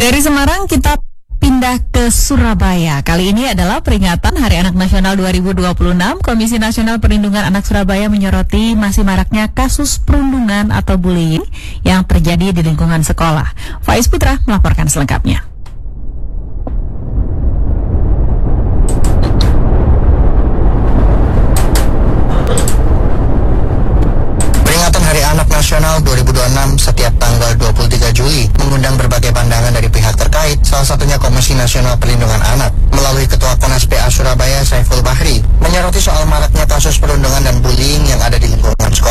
Dari Semarang kita pindah ke Surabaya. Kali ini adalah peringatan Hari Anak Nasional 2026. Komisi Nasional Perlindungan Anak Surabaya menyoroti masih maraknya kasus perundungan atau bullying yang terjadi di lingkungan sekolah. Faiz Putra melaporkan selengkapnya. Nasional 2026 setiap tanggal 23 Juli mengundang berbagai pandangan dari pihak terkait, salah satunya Komisi Nasional Perlindungan Anak melalui Ketua Konas PA Surabaya Saiful Bahri menyoroti soal maraknya kasus perundungan dan bullying yang ada di lingkungan sekolah.